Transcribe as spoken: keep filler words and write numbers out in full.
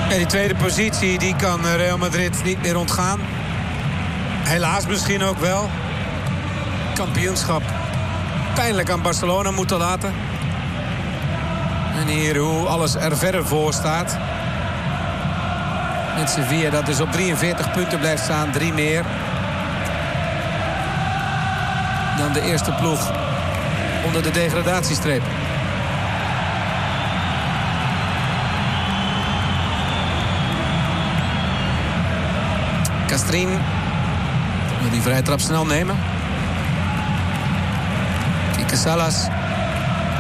Ja, die tweede positie die kan Real Madrid niet meer ontgaan. Helaas misschien ook wel. Kampioenschap pijnlijk aan Barcelona moeten laten. En hier hoe alles er verder voor staat. Met Sevilla dat dus op drieënveertig punten blijft staan. Drie meer dan de eerste ploeg onder de degradatiestreep. Castrin wil die vrije trap snel nemen. Quique Salas.